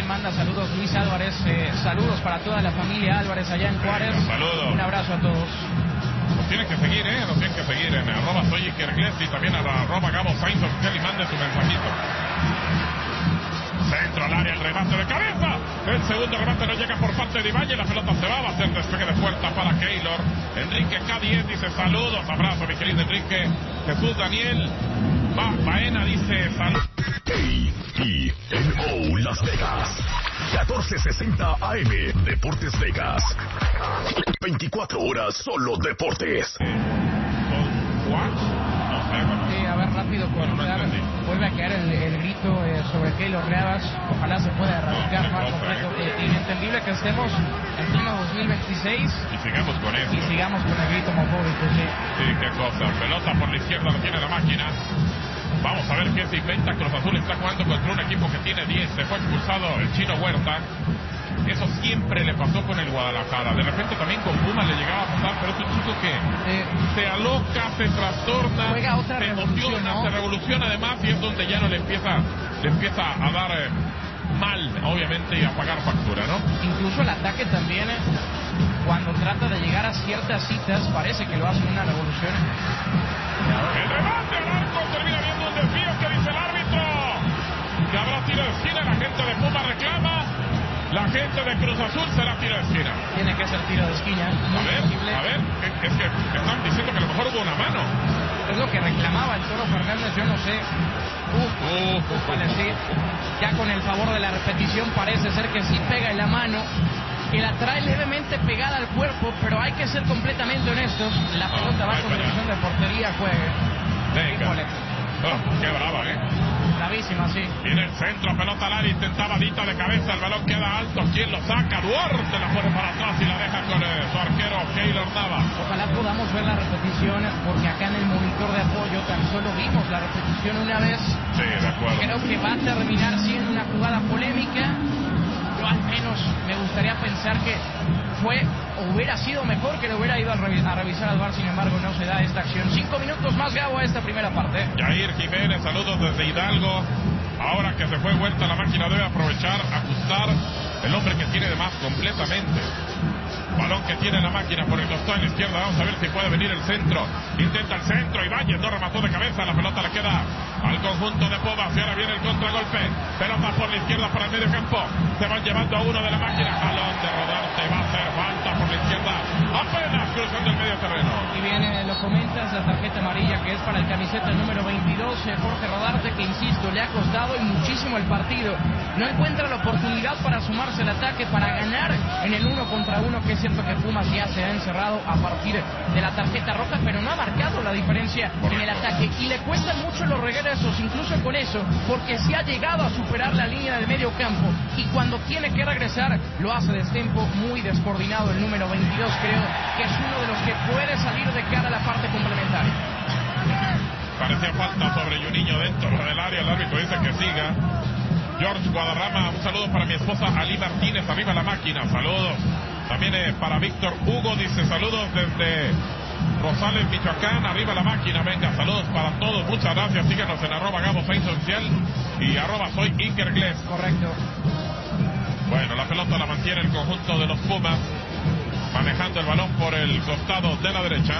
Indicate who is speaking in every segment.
Speaker 1: también manda saludos Luis Álvarez. Saludos para toda la familia Álvarez allá en Juárez.
Speaker 2: Saludos.
Speaker 1: Un abrazo a todos.
Speaker 2: Nos tienen que seguir, nos tienen que seguir en @soyikergles y también a @Gabo Sainz oficial y mande su mensajito. Centro al área, el remate de cabeza. El segundo remate no llega por parte de Ibañez. La pelota se va a hacer despegue de puerta para Keylor. Enrique K10 dice saludos, abrazo mi querido Enrique. Jesús Daniel Baena dice saludos.
Speaker 3: KENO Las Vegas 1460 AM Deportes Vegas. 24 horas solo deportes.
Speaker 1: Sí, a ver, rápido, vuelve a caer el grito sobre Keylor Navas. Ojalá se pueda erradicar más completo. Inentendible que estemos en pleno 2026
Speaker 2: y sigamos con eso.
Speaker 1: Y sigamos con el grito homofóbico, sí.
Speaker 2: Sí, qué cosa. Pelota por la izquierda, lo tiene la máquina. Vamos a ver qué se inventa. Cruz Azul está jugando contra un equipo que tiene 10. Se fue expulsado el Chino Huerta. Eso siempre le pasó con el Guadalajara. De repente también con Pumas le llegaba a pasar, pero es un chico que se aloca, se trastorna, se emociona, ¿no? Se revoluciona además, y es donde ya no le empieza a dar mal, obviamente, y a pagar factura, ¿no?
Speaker 1: Incluso el ataque también, cuando trata de llegar a ciertas citas, parece que lo hace una revolución.
Speaker 2: El remate al arco termina viendo un desvío que dice el árbitro que habrá tiro de esquina. La gente de Pumas reclama. La gente de Cruz Azul será tiro de esquina.
Speaker 1: Tiene que ser tiro de esquina.
Speaker 2: A ver, es que están diciendo que a lo mejor hubo una mano.
Speaker 1: Es lo que reclamaba el Toro Fernández, yo no sé. Sí. Ya con el favor de la repetición parece ser que sí pega en la mano, que la trae levemente pegada al cuerpo, pero hay que ser completamente honestos. La pelota va con dirección de portería, juegue.
Speaker 2: Qué brava,
Speaker 1: Bravísima, sí.
Speaker 2: Viene el centro, pelota al área, intentaba Dita de cabeza, el balón queda alto. ¿Quién lo saca? Duarte la pone para atrás y la deja con su arquero Keylor Navas.
Speaker 1: Ojalá podamos ver la repetición, porque acá en el monitor de apoyo tan solo vimos la repetición una vez.
Speaker 2: Sí, de acuerdo.
Speaker 1: Creo que va a terminar siendo una jugada polémica. Yo al menos me gustaría pensar que hubiera sido mejor que le hubiera ido a revisar al VAR, sin embargo no se da esta acción. 5 minutos más, Gabo, a esta primera parte.
Speaker 2: Jair Jiménez, saludos desde Hidalgo. Ahora que se fue vuelta la máquina, debe aprovechar, ajustar el hombre que tiene de más completamente. Balón que tiene la máquina por el costado en la izquierda. Vamos a ver si puede venir el centro. Intenta el centro. Ibañez no remató de cabeza. La pelota le queda al conjunto de Pumas. Y ahora viene el contragolpe. Pelota por la izquierda para el medio campo. Se van llevando a uno de la máquina. Balón de Rodarte. Va a hacer falta por la izquierda. Apenas cruzando el medio terreno.
Speaker 1: Y viene, lo comentas, la tarjeta amarilla que es para el camiseta número 22, Jorge Rodarte, que insisto, le ha costado y muchísimo el partido. No encuentra la oportunidad para sumarse al ataque, para ganar en el 1 contra 1, que es cierto que Pumas ya se ha encerrado a partir de la tarjeta roja, pero no ha marcado la diferencia en el ataque. Y le cuestan mucho los regresos, incluso con eso, porque se ha llegado a superar la línea del medio campo. Y cuando tiene que regresar, lo hace de tiempo muy descoordinado. El número 22 creo que es uno de los que puede salir de cara a la parte complementaria.
Speaker 2: Parecía falta sobre Juninho dentro del área. El árbitro dice que siga. George Guadarrama, un saludo para mi esposa Ali Martínez, arriba la máquina, saludos. También para Víctor Hugo, dice saludos desde Rosales, Michoacán, arriba la máquina, venga, saludos para todos, muchas gracias, síganos en @Gabo Sainz Oficial y @soy Iker Gles.
Speaker 1: Correcto.
Speaker 2: Bueno, la pelota la mantiene el conjunto de los Pumas, manejando el balón por el costado de la derecha.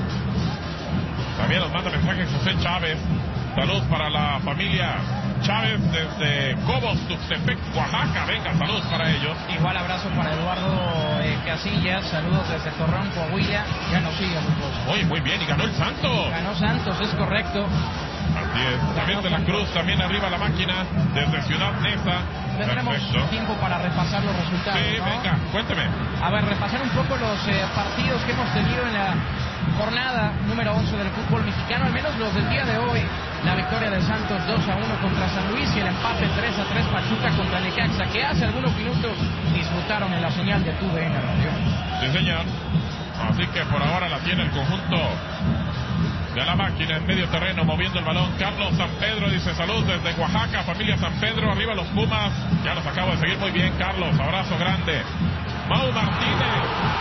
Speaker 2: También nos manda mensaje José Chávez, saludos para la familia Chávez desde Cobos, Tuxtepec, Oaxaca. Venga, saludos para ellos.
Speaker 1: Igual abrazo para Eduardo Casillas, saludos desde Torreón, Coahuila. Ya nos sigue, muchachos.
Speaker 2: Oye, muy bien, y ganó el Santos.
Speaker 1: Ganó Santos, es correcto.
Speaker 2: Así es. También de la Cruz, también arriba la máquina, desde Ciudad Neza.
Speaker 1: Tendremos tiempo para repasar los resultados.
Speaker 2: Sí,
Speaker 1: ¿no?
Speaker 2: venga, cuénteme.
Speaker 1: A ver, repasar un poco los partidos que hemos tenido en la jornada número 11 del fútbol mexicano, al menos los del día de hoy. La victoria de Santos 2-1 contra San Luis y el empate 3-3 Pachuca contra Necaxa, que hace algunos minutos disfrutaron en la señal de TUDN Radio.
Speaker 2: Sí, señor. Así que por ahora la tiene el conjunto de la máquina en medio terreno, moviendo el balón. Carlos San Pedro dice salud desde Oaxaca, familia San Pedro, arriba los Pumas. Ya los acabo de seguir muy bien, Carlos, abrazo grande. Mau Martínez.